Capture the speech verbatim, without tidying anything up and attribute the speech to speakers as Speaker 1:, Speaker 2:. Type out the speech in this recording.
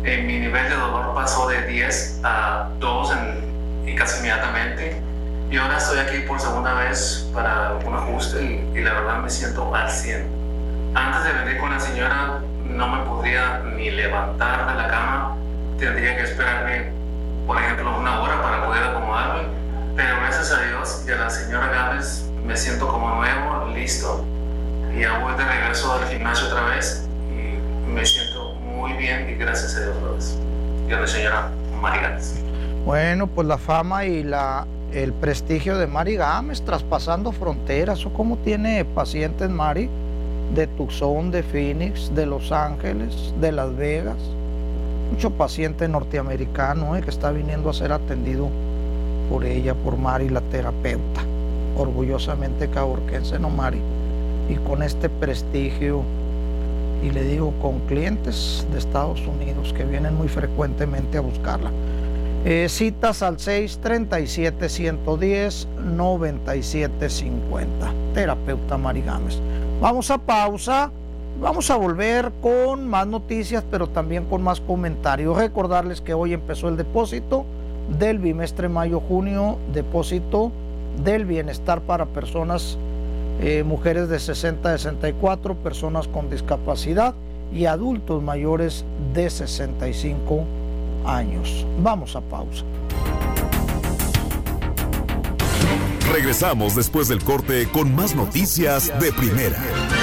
Speaker 1: eh, mi nivel de dolor pasó de diez a dos en, y casi inmediatamente. Y ahora estoy aquí por segunda vez para un ajuste y, y la verdad me siento al cien. Antes de venir con la señora no me podría ni levantar de la cama. Tendría que esperarme, por ejemplo, una hora para poder acomodarme. Pero gracias a Dios y a la señora Gámez me siento como nuevo, listo. Y ya voy de regreso al gimnasio otra vez y me siento muy bien y gracias a Dios otra vez. Y a la señora Mari Gámez.
Speaker 2: Bueno, pues la fama y la, el prestigio de Mari Gámez traspasando fronteras. ¿O cómo tiene pacientes Mari? De Tucson, de Phoenix, de Los Ángeles, de Las Vegas. Mucho paciente norteamericano eh, que está viniendo a ser atendido por ella, por Mari, la terapeuta. Orgullosamente caborquense, ¿no, Mari? Y con este prestigio, y le digo, con clientes de Estados Unidos que vienen muy frecuentemente a buscarla. Eh, citas al seis treinta y siete, ciento diez, noventa y siete cincuenta. Terapeuta Mari Gámez. Vamos a pausa, vamos a volver con más noticias, pero también con más comentarios. Recordarles que hoy empezó el depósito del bimestre mayo-junio, depósito del bienestar para personas, eh, mujeres de sesenta a sesenta y cuatro, personas con discapacidad y adultos mayores de sesenta y cinco años. Vamos a pausa.
Speaker 3: Regresamos después del corte con más noticias de primera.